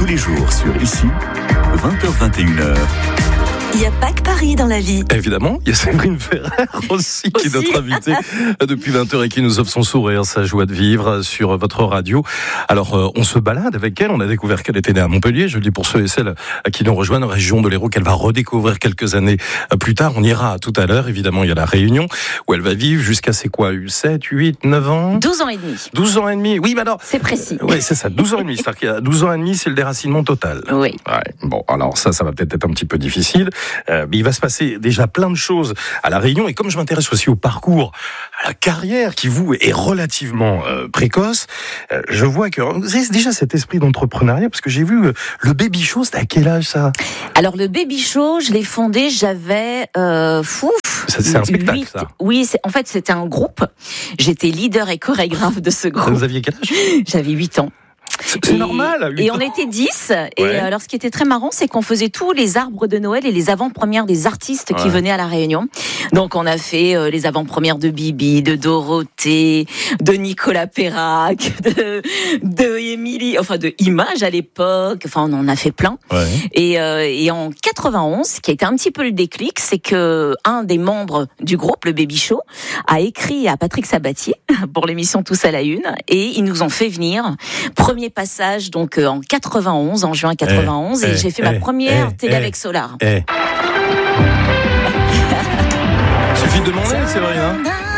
Tous les jours sur ici, 20h-21h. Il n'y a pas que Paris dans la vie. Évidemment, il y a Séverine Ferrer aussi qui est notre invitée depuis 20h et qui nous offre son sourire, sa joie de vivre sur votre radio. Alors, on se balade avec elle. On a découvert qu'elle était née à Montpellier. Je le dis pour ceux et celles qui nous rejoignent, région de l'Hérault, qu'elle va redécouvrir quelques années plus tard. On ira tout à l'heure. Évidemment, il y a la Réunion où elle va vivre jusqu'à ses quoi, 7, 8, 9 ans 12 ans et demi. 12 ans et demi. Oui, mais alors... C'est précis. Oui, c'est ça, 12 ans et demi. C'est-à-dire qu'il y a 12 ans et demi, c'est le déracinement total. Oui. Ouais. Bon, alors ça va peut-être être un petit peu difficile. Mais il va se passer déjà plein de choses à La Réunion. Et comme je m'intéresse aussi au parcours, à la carrière qui, vous, est relativement précoce, je vois que vous avez déjà cet esprit d'entrepreneuriat, parce que j'ai vu le Baby Show, c'était à quel âge ça ? Alors le Baby Show, je l'ai fondé, j'avais... C'est un spectacle, ça ? Oui, en fait c'était un groupe. J'étais leader et chorégraphe de ce groupe. Vous aviez quel âge ? J'avais 8 ans. C'est normal, à 8 ans. Et on était 10. Et Ouais. alors, ce qui était très marrant, c'est qu'on faisait tous les arbres de Noël et les avant-premières des artistes qui venaient à La Réunion. Donc, on a fait les avant-premières de Bibi, de Dorothée, de Nicolas Perrac, de Émilie, enfin de Image à l'époque. Enfin, on en a fait plein. Ouais. Et en 91, qui a été un petit peu le déclic, c'est que un des membres du groupe, le Baby Show, a écrit à Patrick Sabatier pour l'émission Tous à la Une, et ils nous ont fait venir. Premier passage donc en 91, en juin 91, et j'ai fait ma première télé avec Solar. Suffit de demander, c'est vrai, hein ?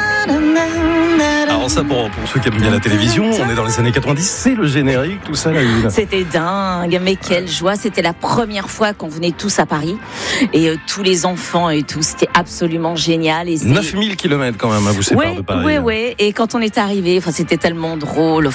Alors ça, pour ceux qui aiment bien la télévision, on est dans les années 90, c'est le générique, tout ça, la une. C'était dingue, mais quelle joie. C'était la première fois qu'on venait tous à Paris. Et tous les enfants et tout, c'était absolument génial. Et 9000 km quand même, à vous séparer de Paris. Oui. Et quand on est arrivé, c'était tellement drôle.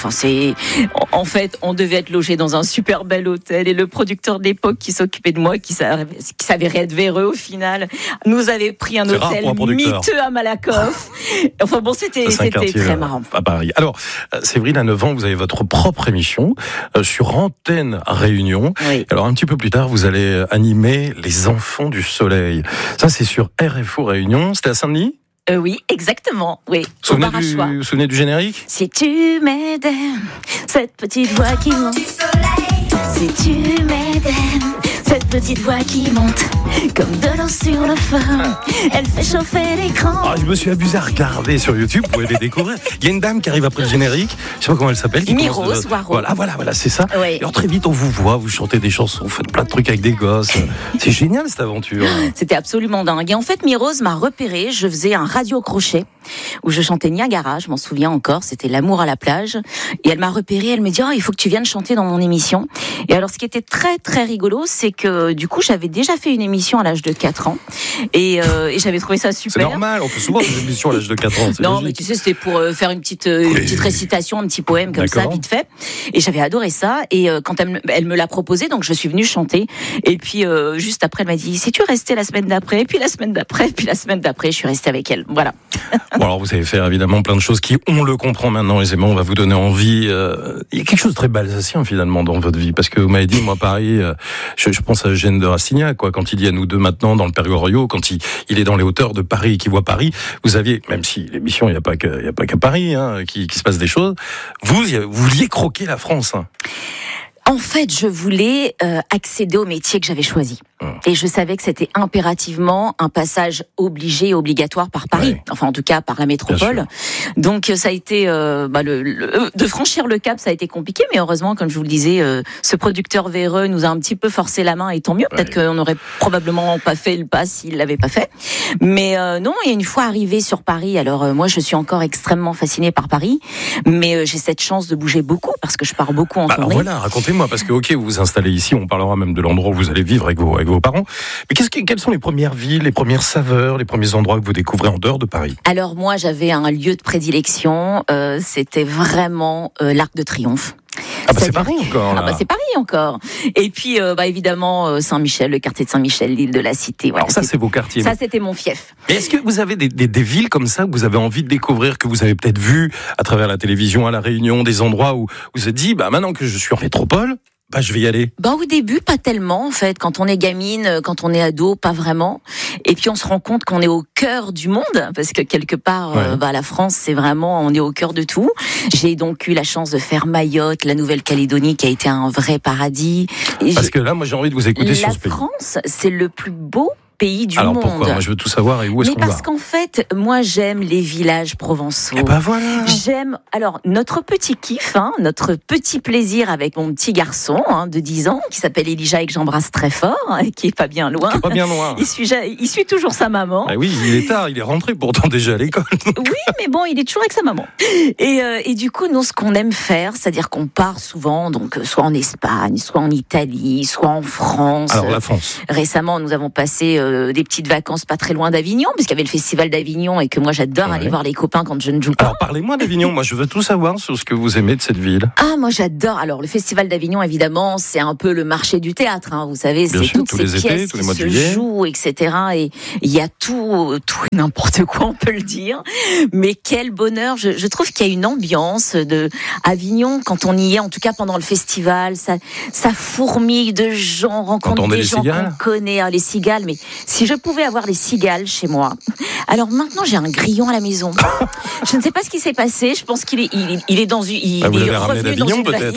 En fait, on devait être logé dans un super bel hôtel. Et le producteur de l'époque qui s'occupait de moi, qui s'avérait être véreux au final, nous avait pris un hôtel miteux à Malakoff. Enfin bon, c'était très marrant. À Paris. Alors, Séverine, à 9 ans, vous avez votre propre émission sur Antenne Réunion. Oui. Alors, un petit peu plus tard, vous allez animer Les Enfants du Soleil. Ça, c'est sur RFO Réunion. C'était à Saint-Denis ? Oui, exactement. Oui. Vous vous souvenez du générique ? Si tu m'aidais, cette petite voix qui monte. Si tu m'aidais, cette petite voix qui monte comme de l'eau sur le feu. Elle fait chauffer l'écran. Je me suis abusé à regarder sur YouTube, vous pouvez les découvrir. Il y a une dame qui arrive après le générique, je sais pas comment elle s'appelle. Mirose Waro. Voilà, c'est ça. Oui. Et alors très vite, on vous voit, vous chantez des chansons, vous faites plein de trucs avec des gosses. C'est génial cette aventure. C'était absolument dingue. Et en fait, Mirose m'a repéré. Je faisais un radio-crochet où je chantais Niagara, je m'en souviens encore. C'était L'amour à la plage. Et elle m'a repéré. Elle me dit, il faut que tu viennes chanter dans mon émission. Et alors, ce qui était très, très rigolo, c'est que du coup, j'avais déjà fait une émission à l'âge de 4 ans. Et j'avais trouvé ça super. C'est normal, on fait souvent des émissions à l'âge de 4 ans. Non, mais tu sais, c'était pour faire une petite récitation, un petit poème comme ça, vite fait. Et j'avais adoré ça. Et quand elle me l'a proposé, donc je suis venue chanter. Et puis, juste après, elle m'a dit, sais-tu rester la semaine d'après, puis la semaine d'après, puis la semaine d'après, je suis restée avec elle. Voilà. Bon, alors vous avez fait évidemment plein de choses qui, on le comprend maintenant aisément, on va vous donner envie. Il y a quelque chose de très balsacien finalement dans votre vie, parce que vous m'avez dit, moi Paris, je pense à Eugène de Rastignac, quoi, quand il dit à nous deux maintenant dans le Père Goriot, quand il est dans les hauteurs de Paris et qu'il voit Paris, vous aviez, même si l'émission, il n'y a pas qu'à Paris, qui se passe des choses, vous vouliez croquer la France. Hein. En fait, je voulais accéder au métier que j'avais choisi. Et je savais que c'était impérativement un passage obligé et obligatoire par Paris. Ouais. Enfin, en tout cas, par la métropole. Donc, ça a été... de franchir le cap, ça a été compliqué. Mais heureusement, comme je vous le disais, ce producteur véreux nous a un petit peu forcé la main. Et tant mieux. Peut-être qu'on n'aurait probablement pas fait le pas s'il l'avait pas fait. Mais non, et une fois arrivé sur Paris, alors moi, je suis encore extrêmement fascinée par Paris. Mais j'ai cette chance de bouger beaucoup parce que je pars beaucoup en tournée. Voilà, racontez-moi. Parce que, ok, vous vous installez ici. On parlera même de l'endroit où vous allez vivre avec vos parents. Mais quelles sont les premières villes, les premières saveurs, les premiers endroits que vous découvrez en dehors de Paris ? Alors moi, j'avais un lieu de prédilection. C'était vraiment l'Arc de Triomphe. C'est Paris encore, là. C'est Paris encore. Et puis, évidemment, Saint-Michel, le quartier de Saint-Michel, l'île de la Cité. Voilà, alors ça, c'est vos quartiers. Ça, c'était mon fief. Et est-ce que vous avez des villes comme ça que vous avez envie de découvrir, que vous avez peut-être vu à travers la télévision à La Réunion, des endroits où vous vous êtes dit, maintenant que je suis en métropole, je vais y aller. Au début, pas tellement en fait. Quand on est gamine, quand on est ado, pas vraiment. Et puis on se rend compte qu'on est au cœur du monde, parce que quelque part, la France, c'est vraiment, on est au cœur de tout. J'ai donc eu la chance de faire Mayotte, la Nouvelle-Calédonie, qui a été un vrai paradis. Parce que là, moi, j'ai envie de vous écouter sur ce pays. La France, c'est le plus beau pays du monde. Alors pourquoi ? Moi je veux tout savoir, et où est-ce qu'on va ? Mais parce qu'en fait, moi j'aime les villages provençaux. Et voilà. J'aime, alors notre petit kiff, notre petit plaisir avec mon petit garçon de 10 ans, qui s'appelle Elijah et que j'embrasse très fort, qui est pas bien loin. Qui est pas bien loin. Il suit toujours sa maman. Ah oui, il est tard, il est rentré pourtant déjà à l'école. Oui, mais bon, il est toujours avec sa maman. Et du coup, nous, ce qu'on aime faire, c'est-à-dire qu'on part souvent, donc soit en Espagne, soit en Italie, soit en France. Alors la France. Récemment, nous avons passé des petites vacances pas très loin d'Avignon, puisqu'il y avait le festival d'Avignon et que moi j'adore aller voir les copains quand je ne joue pas. Alors parlez-moi d'Avignon, moi je veux tout savoir sur ce que vous aimez de cette ville. Ah, moi j'adore. Alors le festival d'Avignon, évidemment, c'est un peu le marché du théâtre, vous savez, c'est toutes ces pièces qui se jouent, etc. Et il y a tout et n'importe quoi, on peut le dire. Mais quel bonheur, je trouve qu'il y a une ambiance de Avignon quand on y est, en tout cas pendant le festival, ça fourmille de gens, on rencontre des gens qu'on connaît, les cigales, mais si je pouvais avoir les cigales chez moi. Alors maintenant, j'ai un grillon à la maison. Je ne sais pas ce qui s'est passé. Je pense qu'il est dans une, il est revenu dans une valise.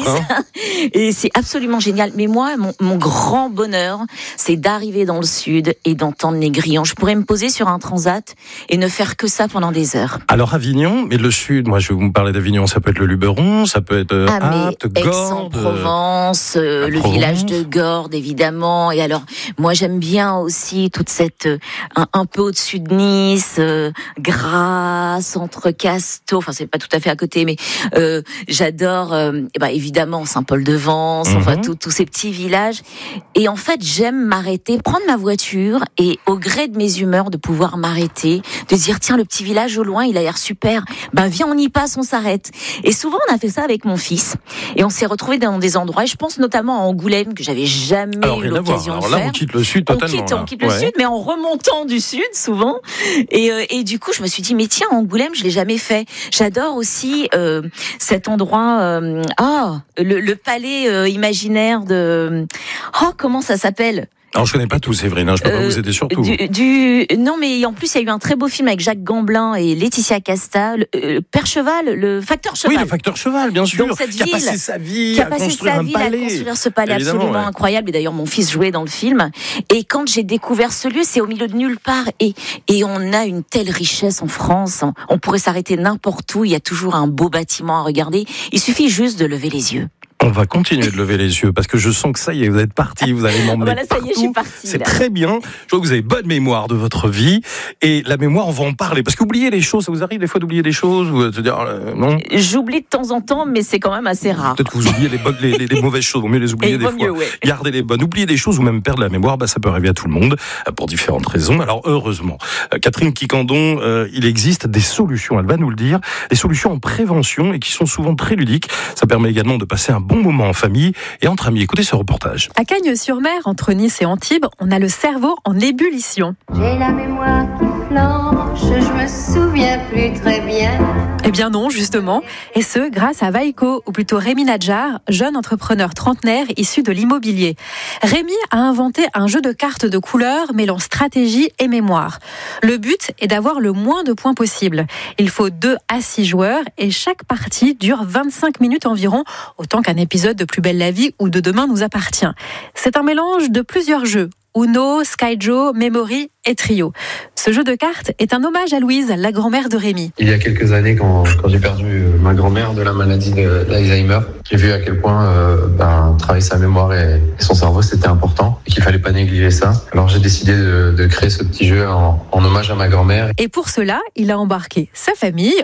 Et c'est absolument génial. Mais moi, mon grand bonheur, c'est d'arriver dans le sud et d'entendre les grillons. Je pourrais me poser sur un transat et ne faire que ça pendant des heures. Alors Avignon, mais le sud, moi je vais vous parler d'Avignon, ça peut être le Luberon, ça peut être Apt, Gordes, Aix-en-Provence, le village de Gordes évidemment. Et alors, moi j'aime bien aussi toute cette un peu au-dessus de Nice, Grasse, entre Casteau, enfin c'est pas tout à fait à côté, mais j'adore évidemment Saint-Paul-de-Vence, enfin tous ces petits villages. Et en fait j'aime m'arrêter, prendre ma voiture et au gré de mes humeurs de pouvoir m'arrêter, de dire tiens le petit village au loin il a l'air super, viens on y passe, on s'arrête. Et souvent on a fait ça avec mon fils et on s'est retrouvés dans des endroits, et je pense notamment à Angoulême que j'avais jamais eu l'occasion de faire. Alors là on quitte le sud totalement. On quitte le sud, mais en remontant du sud souvent. Et du coup, je me suis dit, mais tiens, Angoulême, je l'ai jamais fait. J'adore aussi cet endroit, le palais imaginaire de... comment ça s'appelle ? Alors je connais pas tout, Séverine, je peux pas vous aider sur tout. Non, mais en plus il y a eu un très beau film avec Jacques Gamblin et Laetitia Casta, Percheval, le facteur cheval. Oui, le facteur cheval, bien sûr. Donc, qui a passé sa vie à construire ce palais évidemment, absolument incroyable. Et d'ailleurs mon fils jouait dans le film. Et quand j'ai découvert ce lieu, c'est au milieu de nulle part. Et on a une telle richesse en France. On pourrait s'arrêter n'importe où. Il y a toujours un beau bâtiment à regarder. Il suffit juste de lever les yeux. On va continuer de lever les yeux parce que je sens que ça y est, vous êtes parti, vous allez m'emmener ça y est, je suis partie. C'est très bien. Je vois que vous avez bonne mémoire de votre vie et la mémoire, on va en parler parce qu'oublier les choses, ça vous arrive des fois d'oublier des choses ou de dire non ? J'oublie de temps en temps, mais c'est quand même assez rare. Peut-être que vous oubliez les mauvaises choses, vaut mieux les oublier des fois. Gardez les bonnes, oublier des choses ou même perdre la mémoire, ça peut arriver à tout le monde pour différentes raisons. Alors heureusement, Catherine Quicandon, il existe des solutions, elle va nous le dire, des solutions en prévention et qui sont souvent très ludiques. Ça permet également de passer un bon moment en famille et entre amis. Écoutez ce reportage. À Cagnes-sur-Mer, entre Nice et Antibes, on a le cerveau en ébullition. J'ai la mémoire qui flanche, je me souviens plus très bien. Eh bien non, justement. Et ce, grâce à Vaiko, ou plutôt Rémi Nadjar, jeune entrepreneur trentenaire issu de l'immobilier. Rémi a inventé un jeu de cartes de couleurs mêlant stratégie et mémoire. Le but est d'avoir le moins de points possible. Il faut 2 à 6 joueurs et chaque partie dure 25 minutes environ, autant qu'un épisode de Plus belle la vie ou de Demain nous appartient. C'est un mélange de plusieurs jeux. Uno, Skyjo, Memory et Trio. Ce jeu de cartes est un hommage à Louise, la grand-mère de Rémi. Il y a quelques années, quand j'ai perdu ma grand-mère de la maladie d'Alzheimer, j'ai vu à quel point travailler sa mémoire et son cerveau, c'était important et qu'il fallait pas négliger ça. Alors j'ai décidé de créer ce petit jeu en hommage à ma grand-mère. Et pour cela, il a embarqué sa famille,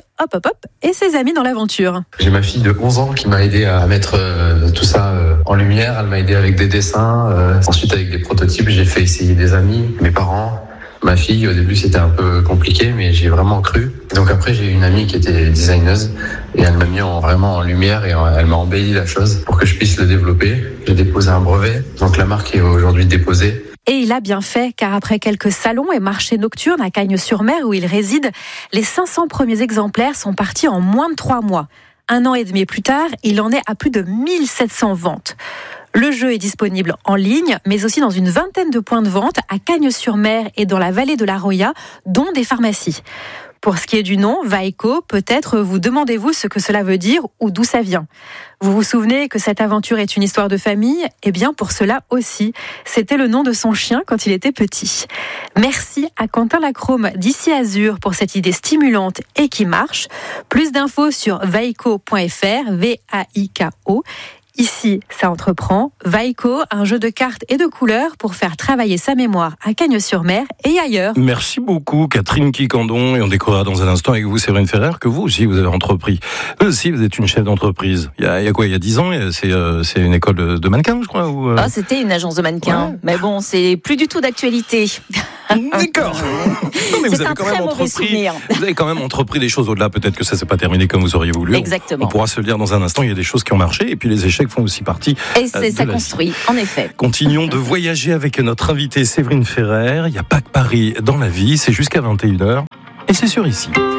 et ses amis dans l'aventure. J'ai ma fille de 11 ans qui m'a aidé à mettre tout ça en lumière. Elle m'a aidé avec des dessins, ensuite avec des prototypes. J'ai fait essayer des amis, mes parents, ma fille. Au début, c'était un peu compliqué, mais j'ai vraiment cru. Donc après, j'ai une amie qui était designeuse et elle m'a mis vraiment en lumière et elle m'a embelli la chose pour que je puisse le développer. J'ai déposé un brevet, donc la marque est aujourd'hui déposée. Et il a bien fait, car après quelques salons et marchés nocturnes à Cagnes-sur-Mer où il réside, les 500 premiers exemplaires sont partis en moins de 3 mois. 1 an et demi plus tard, il en est à plus de 1700 ventes. Le jeu est disponible en ligne, mais aussi dans une vingtaine de points de vente à Cagnes-sur-Mer et dans la vallée de la Roya, dont des pharmacies. Pour ce qui est du nom, Vaiko, peut-être vous demandez-vous ce que cela veut dire ou d'où ça vient. Vous vous souvenez que cette aventure est une histoire de famille ? Eh bien, pour cela aussi, c'était le nom de son chien quand il était petit. Merci à Quentin Lacrome d'Ici Azur pour cette idée stimulante et qui marche. Plus d'infos sur vaiko.fr, V-A-I-K-O. Ici, ça entreprend. Vaiko, un jeu de cartes et de couleurs pour faire travailler sa mémoire à Cagnes-sur-Mer et ailleurs. Merci beaucoup, Catherine Quicandon. Et on découvrira dans un instant avec vous, Séverine Ferrer, que vous aussi, vous avez entrepris. Vous aussi, vous êtes une chef d'entreprise. Il y a quoi, il y a 10 ans, c'est une école de mannequins, je crois ou C'était une agence de mannequins. Ouais. Mais bon, c'est plus du tout d'actualité. D'accord. Non, mais vous avez quand même entrepris. Vous avez quand même entrepris des choses au-delà. Peut-être que ça s'est pas terminé comme vous auriez voulu. Exactement. On pourra se le dire dans un instant. Il y a des choses qui ont marché et puis les échecs font aussi partie. Et ça construit, en effet. Continuons de voyager avec notre invitée Séverine Ferrer. Il n'y a pas que Paris dans la vie. C'est jusqu'à 21h et c'est sur Ici.